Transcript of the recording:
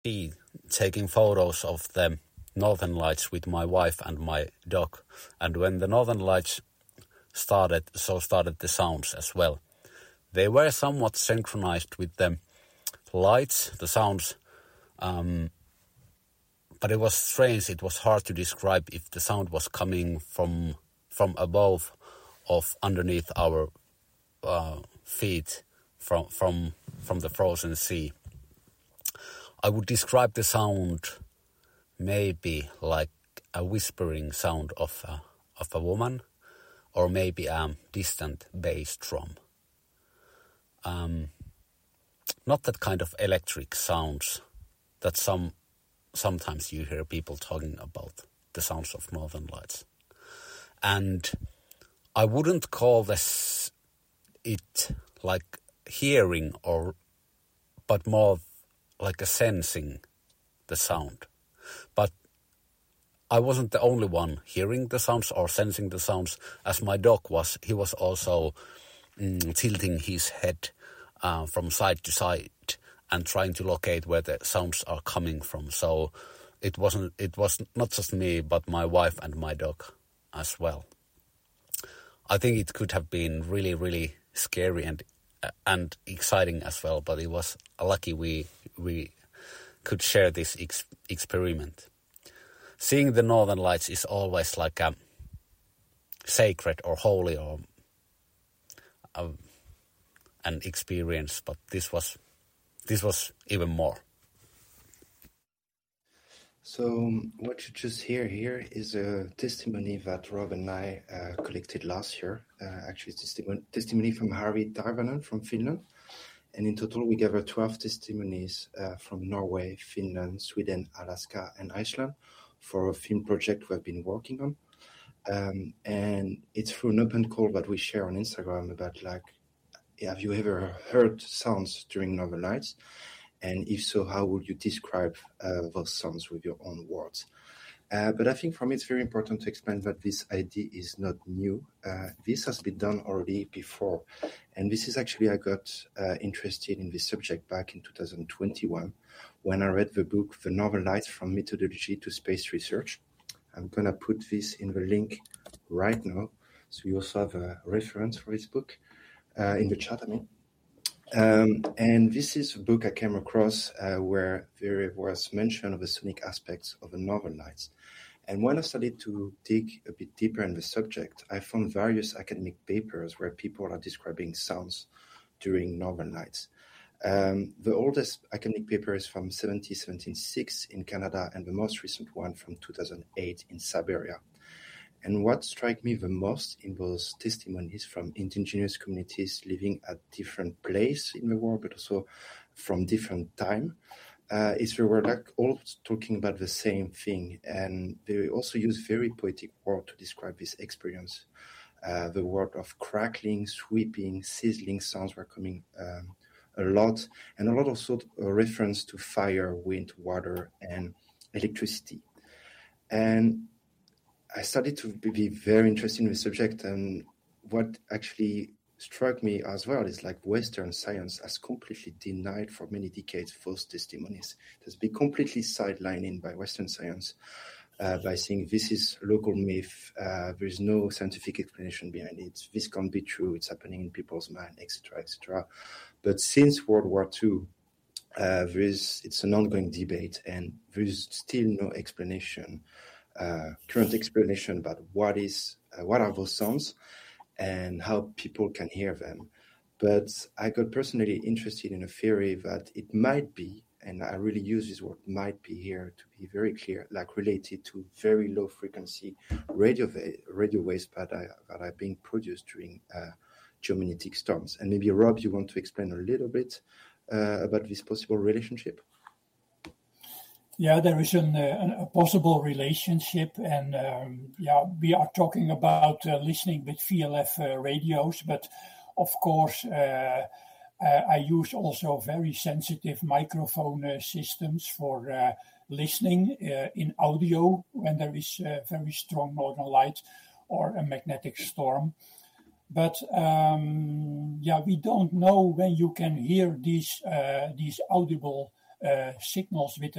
be taking photos of the Northern Lights with my wife and my dog. And when the Northern Lights started, so started the sounds as well. They were somewhat synchronized with the lights, the sounds, but it was strange. It was hard to describe if the sound was coming from above or underneath our feet from the frozen sea. I would describe the sound maybe like a whispering sound of a woman, or maybe a distant bass drum. Not that kind of electric sounds that sometimes you hear people talking about the sounds of Northern Lights. And I wouldn't call it like hearing but more like a sensing the sound. But I wasn't the only one hearing the sounds or sensing the sounds, as my dog was. He was also tilting his head from side to side and trying to locate where the sounds are coming from. So it was not just me, but my wife and my dog as well. I think it could have been really, really scary and exciting as well, but it was lucky we could share this experiment. Seeing the Northern Lights is always like a sacred or holy or an experience, but this was even more. So what you just hear here is a testimony that Rob and I collected last year. Actually, testimony from Harri Tarvanen from Finland. And in total, we gathered 12 testimonies from Norway, Finland, Sweden, Alaska, and Iceland for a film project we've been working on. And it's through an open call that we share on Instagram about have you ever heard sounds during Northern Lights? And if so, how would you describe those sounds with your own words? But I think for me, it's very important to explain that this idea is not new. This has been done already before. And this is actually, I got interested in this subject back in 2021 when I read the book, The Northern Lights from Methodology to Space Research. I'm going to put this in the link right now. So you also have a reference for this book in the chat, I mean. And this is a book I came across where there was mention of the sonic aspects of the Northern Lights. And when I started to dig a bit deeper in the subject, I found various academic papers where people are describing sounds during Northern Lights. The oldest academic paper is from 1776 in Canada, and the most recent one from 2008 in Siberia. And what struck me the most in those testimonies from indigenous communities living at different places in the world, but also from different time, is they were all talking about the same thing. And they also use very poetic words to describe this experience. The word of crackling, sweeping, sizzling sounds were coming a lot, and a lot also a reference to fire, wind, water, and electricity. And I started to be very interested in the subject, and what actually struck me as well is Western science has completely denied for many decades those testimonies. It has been completely sidelined by Western science by saying this is local myth, there is no scientific explanation behind it, this can't be true, it's happening in people's mind, etc., etc. But since World War II, it's an ongoing debate, and there is still no explanation. Current explanation about what are those sounds and how people can hear them. But I got personally interested in a theory that it might be, and I really use this word might be here to be very clear, related to very low frequency radio waves that are being produced during geomagnetic storms. And maybe Rob, you want to explain a little bit about this possible relationship? Yeah, there is a possible relationship, and we are talking about listening with VLF radios, but of course I use also very sensitive microphone systems for listening in audio when there is very strong northern light or a magnetic storm. But we don't know when you can hear these audible signals with